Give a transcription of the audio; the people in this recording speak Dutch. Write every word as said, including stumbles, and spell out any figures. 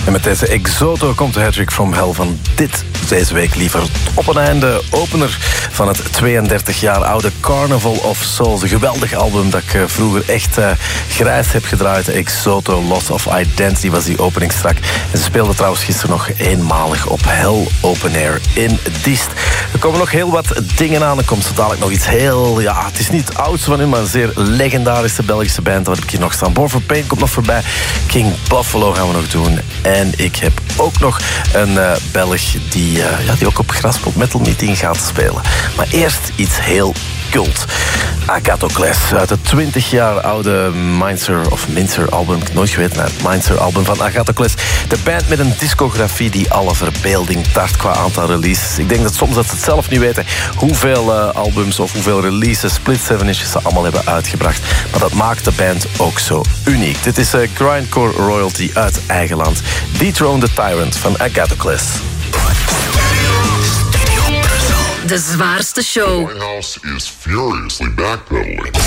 En met deze Exoto komt de Hattrick from Hell van dit deze week liever op een einde. Opener van het tweeëndertig jaar oude Carnival of Souls. Een geweldig album dat ik vroeger echt uh, grijs heb gedraaid. Exoto, Loss of Identity was die openingstrak. En ze speelden trouwens gisteren nog eenmalig op Hell Open Air in Diest. Er komen nog heel wat dingen aan. Er komt zo dadelijk nog iets heel... Ja, het is niet ouds van hun, maar een zeer legendarische Belgische band. Wat heb ik hier nog staan? Born for Pain komt nog voorbij. King Buffalo gaan we nog doen. En ik heb ook nog een uh, Belg die, uh, ja, die ook op Graspop Metal Meeting gaat spelen. Maar eerst iets heel cult. Agathocles uit het twintig jaar oude Mainzer of Minzer album. Ik heb nooit geweten, het Mainzer album van Agathocles. De band met een discografie die alle verbeelding tart qua aantal releases. Ik denk dat soms dat ze het zelf niet weten hoeveel uh, albums of hoeveel releases, split seven inches ze allemaal hebben uitgebracht. Maar dat maakt de band ook zo uniek. Dit is uh, Grindcore Royalty uit eigen land. Dethrone the Tyrant van Agathocles. De zwaarste show. White House is furiously backpedaling.